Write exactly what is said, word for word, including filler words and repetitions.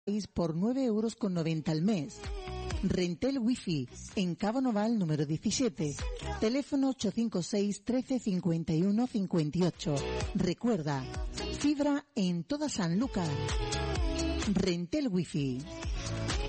por nueve euros con noventa al mes. Rentel Wifi, en Cabo Noval número diecisiete. Teléfono ocho cinco seis, trece, cincuenta y uno, cincuenta y ocho. Recuerda, fibra en toda Sanlúcar. Rentel Wifi.